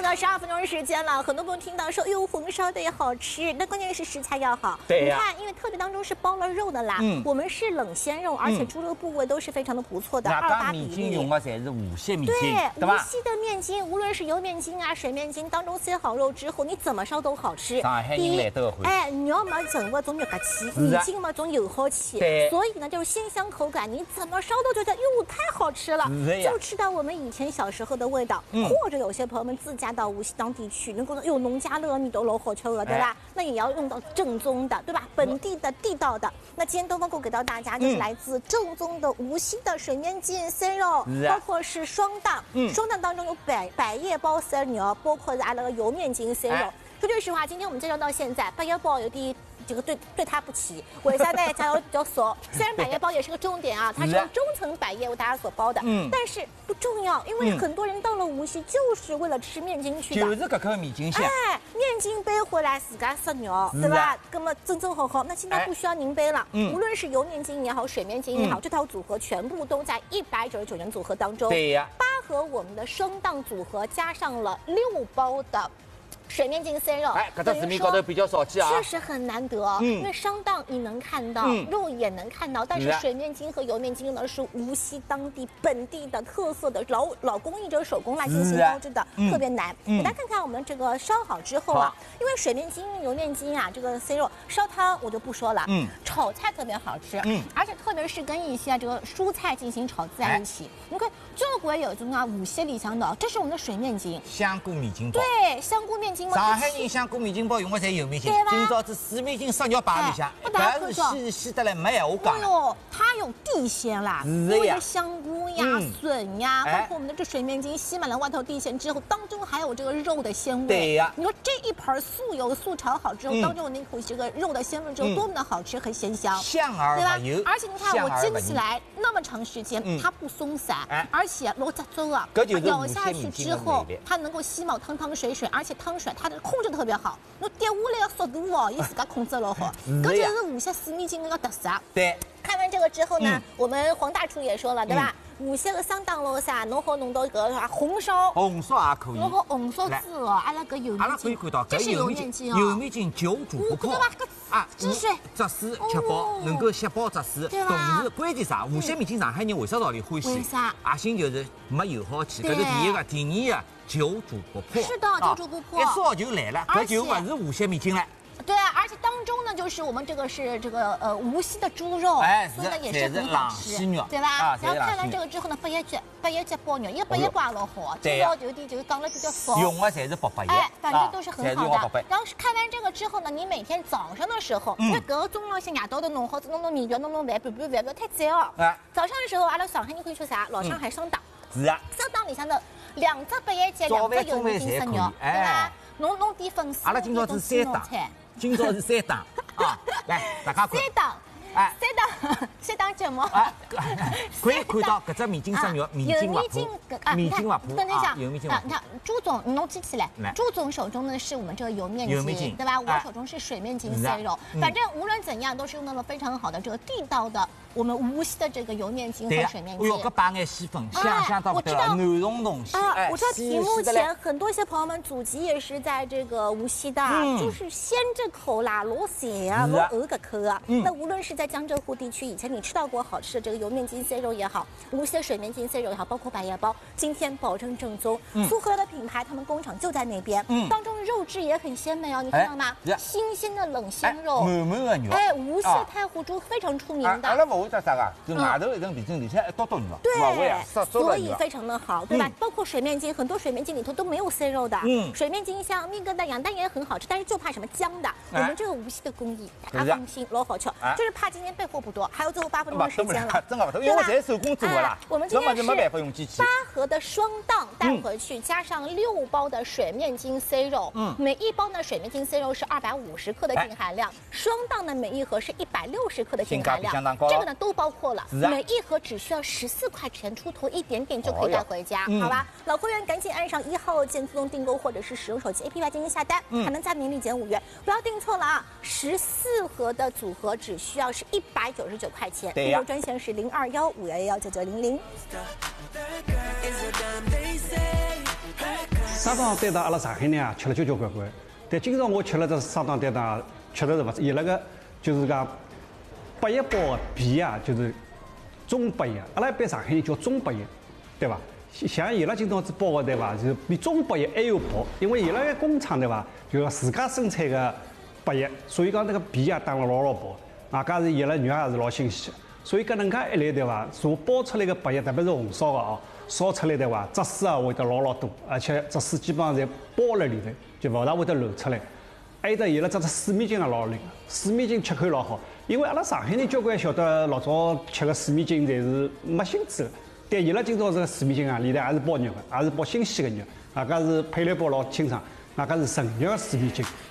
到12分钟的时间了，很多朋友听到说，哎呦，红烧的也好吃，那关键是食材要好。 对呀。 你看，因为特别当中是包了肉的啦，我们是冷鲜肉，而且猪肉部位都是非常的不错的，2:8比例。 面筋用的侪是无锡面筋， 对吧？ 无锡的面筋，无论是油面筋啊、水面筋，当中塞好肉之后，你怎么烧都好吃。 上海人来都会。 哎，肉嘛整个总有个气，面筋嘛总有好气，所以呢就是鲜香口感，你怎么烧都觉得哟太好吃了，就吃到我们以前小时候的味道。或者有些朋友们自驾到无锡当地去，能够有农家乐米都老好吃了，对吧？那也要用到正宗的，对吧？本地的、地道的。那今天东方购给到大家就是来自正宗的无锡的水面筋鲜肉，包括是双档，双档当中有百叶包鲜肉，包括是阿拉个油面筋鲜肉。说句实话，今天我们介绍到现在，百叶包有点这个对它不起，为啥呢？价格比较少。虽然百叶包也是个重点啊，它是用中层百叶为大家所包的，但是不重要，因为很多人到了无锡就是为了吃面筋去的， 就是这口面筋香。 哎，面筋背回来自家杀肉，对吧？那么正好。那现在不需要您背了，无论是油面筋也好，水面筋也好，这套组合全部都在199元组合当中。 对呀 ，8盒我们的双档组合加上了6包的。水面筋鲜肉， 哎，搿只市面高头比较少见啊， 确实很难得。因为双档你能看到，肉也能看到，但是水面筋和油面筋呢是无锡当地本地的特色的老工艺者手工来进行包制的，特别难。给大家看看我们这个烧好之后啊，因为水面筋、油面筋啊，这个鲜肉烧汤我就不说了，炒菜特别好吃，而且特别是跟一些这个蔬菜进行炒在一起。你看，交关有种啊无锡里向的，这是我们的水面筋， 香菇面筋包， 对，香菇面筋。 上海人香菇面筋包用的侪油面筋，今朝子水面筋烧肉摆里向，搿是稀得来没闲话讲。 哎呦，它有地鲜啦，因为这香菇呀、笋呀，包括我们的这水面筋，吸满了外头地鲜之后，当中还有这个肉的鲜味。 对呀， 你说这一盘素油素炒好之后，当中有那口这个肉的鲜味之后，多么的好吃和鲜香， 香而不油。 而且你看我煎起来那么长时间，它不松散，而且老扎粥啊，咬下去之后，它能够吸冒汤水，而且汤水它的控制特别好，侬跌下来的速度哦，伊自家控制老好，搿就是无锡水面筋的特色。 对， 看完这个之后呢，我们黄大厨也说了，对吧？无锡的双档喽啥，侬好弄到个啥红烧也可以， 侬好红烧猪哦，阿拉个油面筋， 阿拉可以看到， 这是油面筋哦， 油面筋久煮不破啊，汁水汁水吃饱，能够吸饱汁水，同时关键啥？无锡面筋上海人为啥道理欢喜？ 为啥？ 核心就是没油耗气，搿是第一个，第二个久煮不破。 是的，久煮不破， 一烧就来了，搿就不是无锡面筋了。 对啊，而且当中呢，就是我们这个是这个无锡的猪肉，所以呢也是很好吃，对吧？然后看完这个之后呢，百叶结包肉，因为百叶包老好，这个有点就是讲的比较少， 用的侪是薄叶， 哎，反正都是很好的。然后看完这个之后呢，你每天早上的时候，因为搿个中浪些夜到头弄好，弄面条，弄饭，拌饭，不要太窄哦。早上的时候，阿拉上海人可以吃啥？老上海双档， 是啊， 双档里向的2只百叶结，2只油面筋生肉，对吧？侬点粉丝， 阿拉今朝是3档。今朝是3档啊，来大家看。 3档，哎，3档节目， 可以看到搿只面筋生肉，面筋滑破，面筋滑破啊，油面筋滑破。 你看朱总，侬记起来，朱总手中呢是我们这个油面筋，对吧？我手中是水面筋鲜肉，反正无论怎样都是用到了非常好的这个地道的我们无锡的这个油面筋和水面筋。 哎呦，搿摆眼细粉，香到不得了，软溶溶细。 我知道题目前很多些朋友们祖籍也是在这个无锡的，就是鲜这口啦，老咸啊，老鹅个口啊。那无论是在江浙沪地区，以前你吃到过好吃的这个油面筋鲜肉也好，无锡的水面筋鲜肉也好，包括百叶包，今天保证正宗。苏荷的品牌，他们工厂就在那边，当中肉质也很鲜美哦，你看到吗？新鲜的冷鲜肉， 满满的肉。 哎，无锡太湖猪非常出名的。 阿拉不会啥个，就外头一层皮筋，里向一刀肉。 对，所以非常的好，对吧？包括水面筋，很多水面筋里头都没有鲜肉的。水面筋像面疙瘩、羊蛋也很好吃，但是就怕什么姜的。我们这个无锡的工艺，大家放心，老好吃。就是怕今天备货不多，还有最后8分钟的时间了， 真的不多，因为侪手工做的啦。 我们今天是没办法用机器。 8盒的双档带回去，加上6包的水面筋鲜肉，每一包呢水面筋鲜肉是250克的净含量，双档呢每一盒是160克的净含量，这个呢都包括了，每一盒只需要14块钱出头一点点就可以带回家，好吧？老会员赶紧按上1号键自动订购，或者是使用手机 APP 进行下单，还能再明利减5元，不要订错了啊！14盒的组合只需要是199块钱，订购专线是0215119900。 砂糖担糖，阿拉上海人啊吃了交交关关。但今朝我吃了这砂糖担糖，确实是勿是伊那个就是讲8叶包的皮啊，就是中8叶，阿拉一般上海人叫中8叶，对伐？像伊拉今朝子包的对伐，就是比中8叶还要薄，因为伊拉个工厂对伐，就要自家生产个8叶，所以讲那个皮啊打了老薄，外加是伊拉肉也是老新鲜，所以搿能介一来对伐，所包出来个8叶，特别是红烧个哦，烧出来对伐，汁水啊会得老多，而且汁水基本上侪包辣里头，就勿大会得流出来。还有得伊拉只水面筋也老灵，水面筋吃口老好，因为阿拉上海人交关晓得老早吃个水面筋侪是没腥子的。但伊拉今朝这个水面筋啊，里头也是包肉的，也是包新鲜的肉，外加是配料包老清爽，外加是纯肉的水面筋。